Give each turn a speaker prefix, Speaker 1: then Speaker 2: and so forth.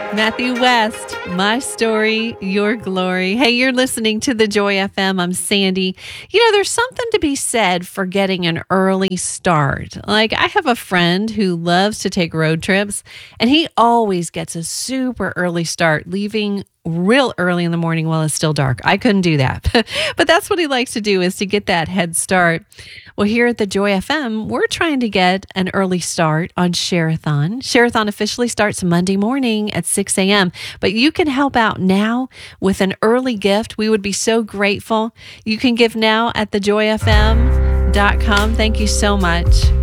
Speaker 1: Matthew West, My Story, Your Glory. Hey, you're listening to the Joy FM. I'm Sandy. You know, there's something to be said for getting an early start. Like, I have a friend who loves to take road trips, and he always gets a super early start, leaving real early in the morning while it's still dark. I couldn't do that. But that's what he likes to do, is to get that head start. Well, here at the Joy FM, we're trying to get an early start on Share-a-thon. Share-a-thon officially starts Monday morning at 6 a.m., but you can help out now with an early gift. We would be so grateful. You can give now at thejoyfm.com. Thank you so much.